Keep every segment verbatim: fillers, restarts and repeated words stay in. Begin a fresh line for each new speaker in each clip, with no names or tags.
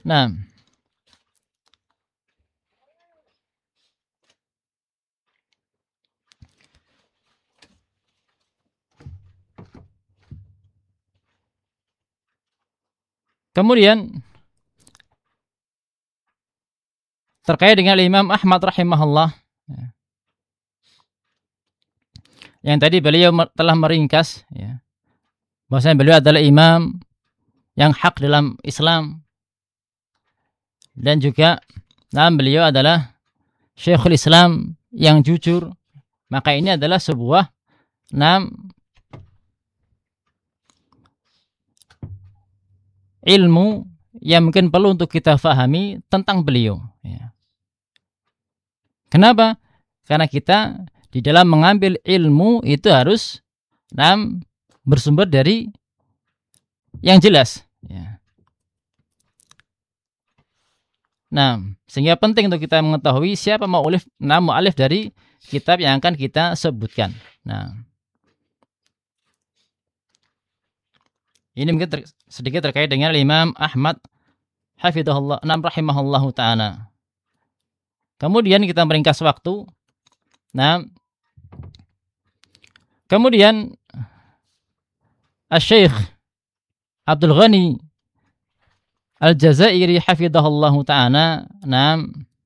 Nah, kemudian terkait dengan Imam Ahmad rahimahullah, yang tadi beliau telah meringkas, ya, bahwasanya beliau adalah imam yang hak dalam Islam, dan juga nah, beliau adalah Syekhul Islam yang jujur. Maka ini adalah sebuah nam ilmu yang mungkin perlu untuk kita fahami tentang beliau, ya. Kenapa? Karena kita di dalam mengambil ilmu itu harus nam bersumber dari yang jelas, ya. Nah, sehingga penting untuk kita mengetahui siapa mu'allif, nah mu'allif dari kitab yang akan kita sebutkan. Nah, ini mungkin ter, sedikit terkait dengan Imam Ahmad hafizahullah, nam rahimahullahu ta'ala. Kemudian kita meringkas waktu. Nah, kemudian Asy-Syaikh Abdul Ghani Al-Jazairi hafizahullahu ta'ala, nah,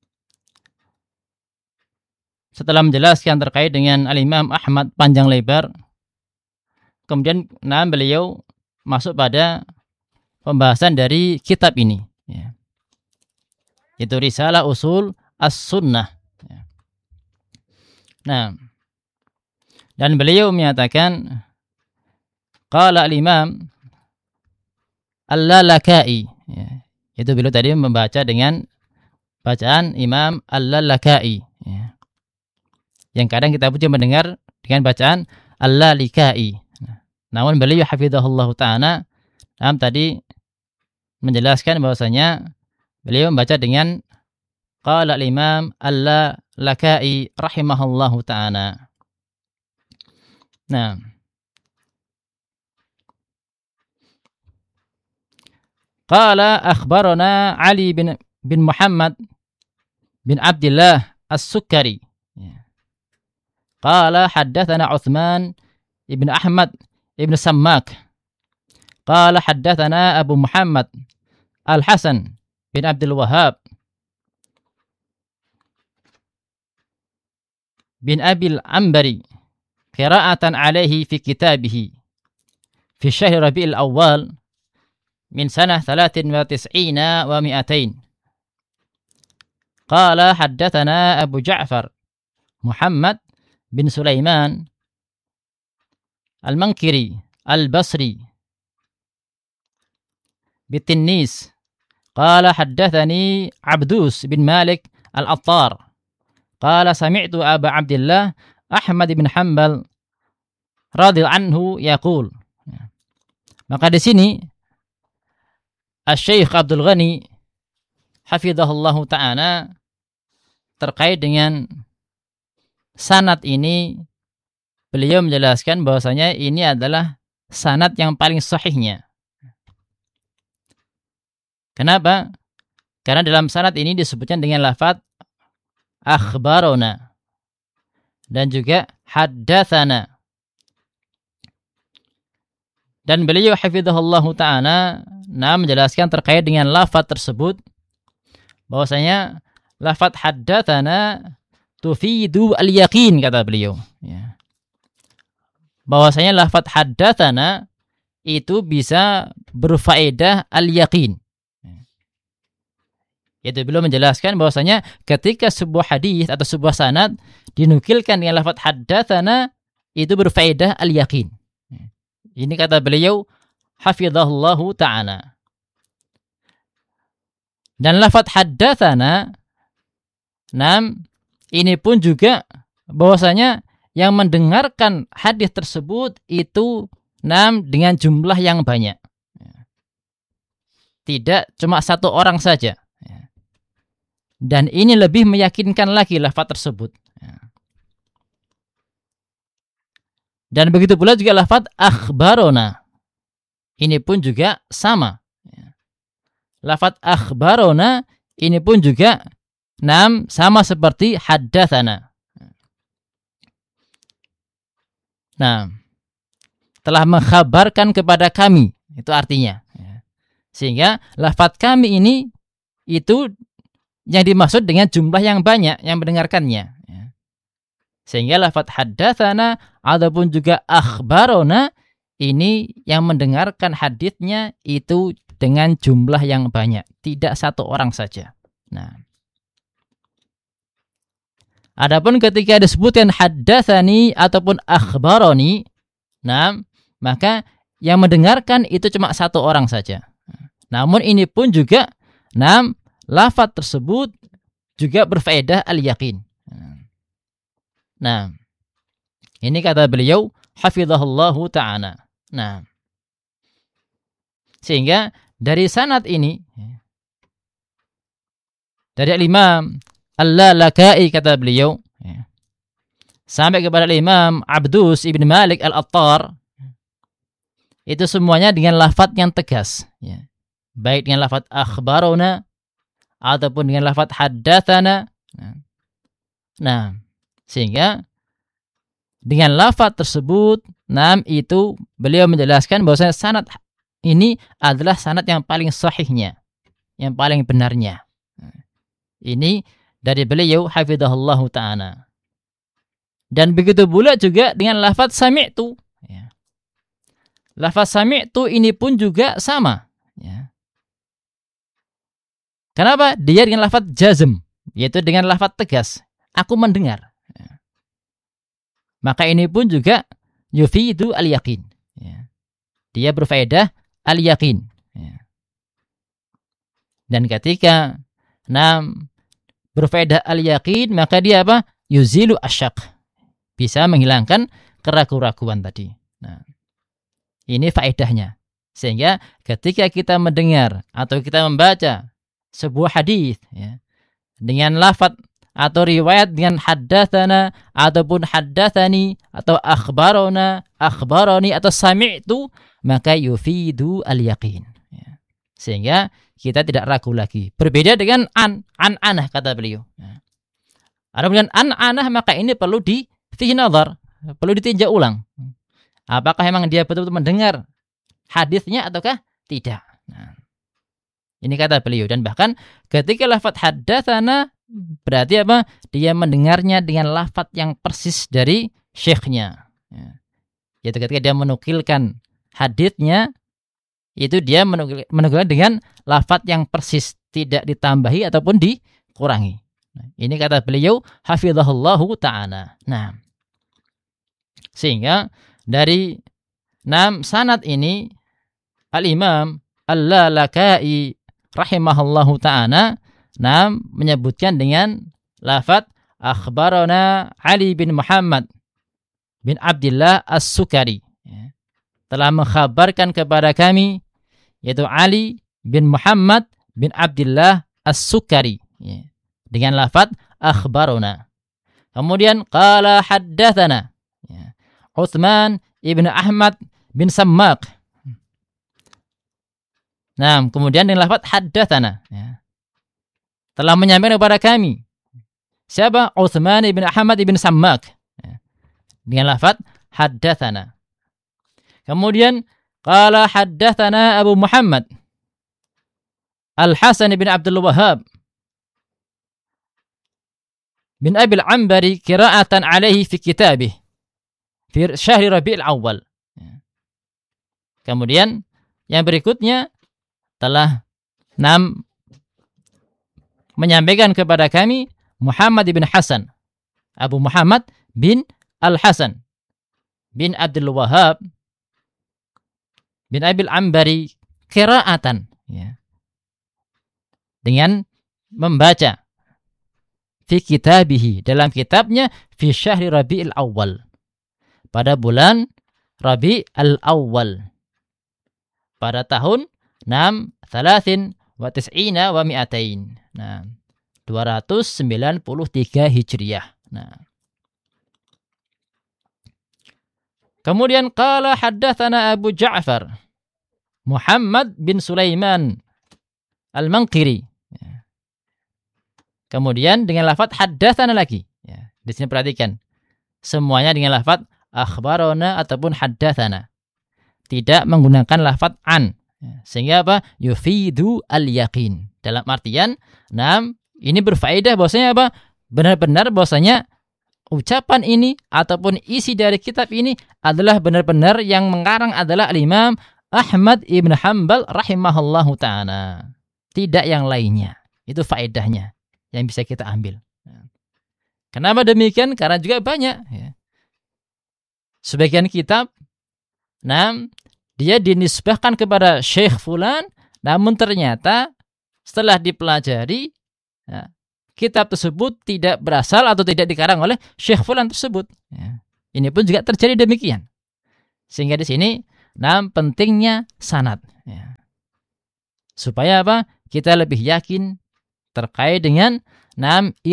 setelah menjelaskan terkait dengan Al-Imam Ahmad panjang lebar, kemudian nah, beliau masuk pada pembahasan dari kitab ini, ya. Itu Risalah Usul As-Sunnah, ya. Nah, dan beliau menyatakan qala al-Imam Al-Lalaka'i, ya. Itu beliau tadi membaca dengan bacaan Imam Al-Lalaka'i, ya. Yang kadang kita pun mendengar dengan bacaan Al-Lalikai. Nah, namun beliau hafizahullah ta'ala tadi menjelaskan bahwasanya beliau membaca dengan qala al-Imam Al-Lalakai rahimahullahu ta'ala. Nah, qala akhbarana Ali bin bin Muhammad bin Abdullah As-Sukkari. Qala haddatsana Utsman ibn Ahmad ibn Sammak. Qala haddatsana Abu Muhammad Al-Hasan bin Abdul Wahhab bin Abil Ambari qira'atan alaihi fi kitabihi fi syahr Rabi'il Awwal min sanah thalathin wa tis'ina wa mi'atain. Qala haddatsana Abu Ja'far Muhammad bin Sulaiman Al-Mankiri Al-Basri Bitinnis. Qala haddathani Abdus bin Malik Al-Attar. Qala sami'tu Aba Abdillah Ahmad bin Hanbal radhiyallahu anhu yaqul. Maka di sini Asy-Syaikh Abdul Ghani hafizahullahu ta'ala terkait dengan sanad ini, beliau menjelaskan bahwasanya ini adalah sanad yang paling sahihnya. Kenapa? Karena dalam sanad ini disebutkan dengan lafaz akhbarona dan juga haddatsana. Dan beliau hafizahullahu ta'ala nah menjelaskan terkait dengan lafaz tersebut bahwasanya lafaz haddatsana tufidu al-yaqin, kata beliau, ya. Bahwasanya lafaz haddatsana itu bisa berfaedah al-yaqin. Yaitu beliau menjelaskan bahwasanya ketika sebuah hadis atau sebuah sanad dinukilkan dengan lafaz haddatsana itu berfaedah al-yaqin. Ini kata beliau hafizahullahu ta'ala. Dan lafaz haddatsana nam ini pun juga bahwasanya yang mendengarkan hadis tersebut itu nam dengan jumlah yang banyak. Tidak cuma satu orang saja. Dan ini lebih meyakinkan lagi lafaz tersebut. Dan begitu pula juga lafaz akhbarona. Ini pun juga sama. lafaz akhbarona ini pun juga nam sama seperti haddatsana. Nah, telah mengkhabarkan kepada kami, itu artinya. Sehingga lafaz kami ini itu yang dimaksud dengan jumlah yang banyak yang mendengarkannya. Sehingga lafaz haddatsana ataupun juga akhbarona ini yang mendengarkan haditsnya itu dengan jumlah yang banyak, tidak satu orang saja. Nah, adapun ketika disebutkan haddatsani ataupun akhbaroni, nah, maka yang mendengarkan itu cuma satu orang saja. Namun ini pun juga, nah, lafaz tersebut juga berfaedah al-yaqin. Nah, ini kata beliau hafizahullahu ta'ala. Nah, sehingga dari sanad ini, dari Imam Al-Lalaka'i kata beliau, sampai kepada Imam Abdus ibn Malik Al-Attar, itu semuanya dengan lafaz yang tegas, ya. Baik dengan lafaz akhbarona ataupun dengan lafaz haddatsana. Nah, sehingga dengan lafaz tersebut, nam itu beliau menjelaskan bahwasanya sanad ini adalah sanad yang paling sahihnya, yang paling benarnya. Ini dari beliau hafizahullahu ta'ala. Dan begitu pula juga dengan lafaz sami'tu. Ya. Lafaz sami'tu ini pun juga sama. Ya. Kenapa? Dia dengan lafaz jazm, yaitu dengan lafaz tegas. Aku mendengar. Ya. Maka ini pun juga yufidu al-yaqin. Ya. Dia berfaedah al-yaqin. Ya. Dan ketika nam berfaedah al-yaqin, maka dia apa? Yuzilu asyak. Bisa menghilangkan keraguan-keraguan tadi. Nah, ini faedahnya. Sehingga ketika kita mendengar atau kita membaca sebuah hadis, ya, dengan lafaz atau riwayat dengan haddatsana ataupun haddatsani atau akhbarona, akhbaroni atau sami'tu, maka yufidu al-yaqin. Ya. Sehingga kita tidak ragu lagi. Berbeda dengan an, an-anah kata beliau. Ya. Adapun dengan an-anah maka ini perlu di fihi nazar, perlu ditinjau ulang. Apakah memang dia betul-betul mendengar hadisnya ataukah tidak? Nah, ini kata beliau. Dan bahkan ketika lafaz haddatsana berarti apa? Dia mendengarnya dengan lafaz yang persis dari syekhnya. Ya. Yaitu ketika dia menukilkan haditsnya, itu dia menukil, menukilkan dengan lafaz yang persis, tidak ditambahi ataupun dikurangi. Nah, ini kata beliau hafizahullahu ta'ala. Nah, sehingga dari enam sanad ini Al-Imam Al-Lalaka'i rahimahullahu ta'ala nam menyebutkan dengan lafaz akhbarana Ali bin Muhammad bin Abdullah As-Sukari, ya, telah mengkhabarkan kepada kami, yaitu Ali bin Muhammad bin Abdullah As-Sukari, ya, dengan lafaz akhbarana. Kemudian qala haddatsana, ya, Utsman ibn Ahmad bin Sammaq. Nah, kemudian dengan lafaz haddatsana, ya, telah menyampaikan kepada kami. Siapa? Utsman ibn Ahmad ibn Sammaq, ya, dengan lafaz haddatsana. Kemudian qala haddatsana Abu Muhammad Al-Hasan bin Abdul Wahhab bin Abi al-Anbari qira'atan alaihi fi kitabih fi syahr Rabiul Awal. Kemudian yang berikutnya telah enam menyampaikan kepada kami Muhammad bin Hasan, Abu Muhammad bin Al-Hasan bin Abdul Wahhab bin Abi al-Anbari qira'atan, ya, dengan membaca fi kitabihi, dalam kitabnya fi syahri Rabiul Awal, pada bulan Rabiul Awal, pada tahun enam thalathin wa tis'ina wa mi'atain. Nah, dua ratus sembilan puluh tiga Hijriah. Nah. Kemudian qala haddatsana Abu Ja'far Muhammad bin Sulaiman Al-Manqiri. Ya. Kemudian dengan lafaz haddatsana lagi. Ya. Di sini perhatikan. Semuanya dengan lafaz akhbarana ataupun haddatsana. Tidak menggunakan lafaz an. Ya. Sehingga apa? Yufidu al-yaqin. Dalam artian, enam, ini berfaedah bahwasanya apa? Benar-benar bahwasanya ucapan ini ataupun isi dari kitab ini adalah benar-benar yang mengarang adalah Al-Imam Ahmad ibn Hanbal rahimahullahu ta'ala. Tidak yang lainnya. Itu faedahnya yang bisa kita ambil. Kenapa demikian? Karena juga banyak. Ya. Sebagian kitab, nah, dia dinisbahkan kepada Syekh Fulan, namun ternyata setelah dipelajari, ya, kitab tersebut tidak berasal atau tidak dikarang oleh Syekh Fulan tersebut. Ya. Ini pun juga terjadi demikian. Sehingga di sini, nah, pentingnya sanad. Ya. Supaya apa? Kita lebih yakin terkait dengan nah,